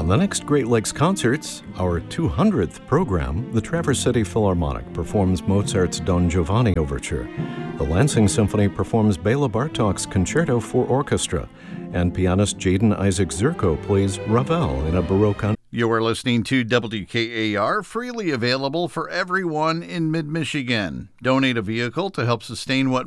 On the next Great Lakes Concerts, our 200th program, the Traverse City Philharmonic performs Mozart's Don Giovanni Overture. The Lansing Symphony performs Bela Bartok's Concerto for Orchestra, and pianist Jaden Isaac Zirko plays Ravel in a Baroque. You are listening to WKAR, freely available for everyone in mid-Michigan. Donate a vehicle to help sustain what